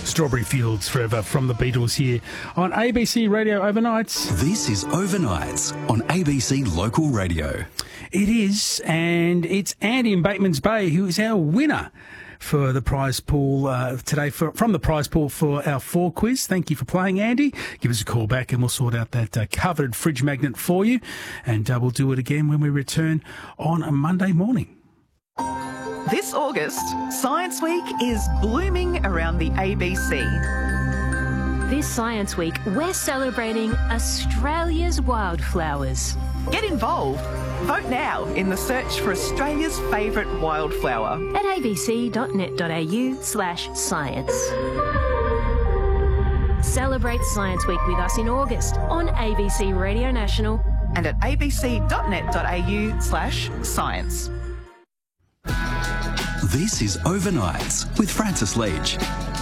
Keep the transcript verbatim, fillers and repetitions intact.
Strawberry Fields Forever from the Beatles here on A B C Radio Overnights. This is Overnights on A B C Local Radio. It is, and it's Andy in Bateman's Bay who is our winner for the prize pool uh, today, for, from the prize pool for our four quiz. Thank you for playing, Andy. Give us a call back and we'll sort out that uh, coveted fridge magnet for you, and uh, we'll do it again when we return on a Monday morning. This August, Science Week is blooming around the A B C. This Science Week, we're celebrating Australia's wildflowers. Get involved. Vote now in the search for Australia's favourite wildflower at abc.net.au slash science. Celebrate Science Week with us in August on A B C Radio National and at abc.net.au slash science. This is Overnights with Francis Leach.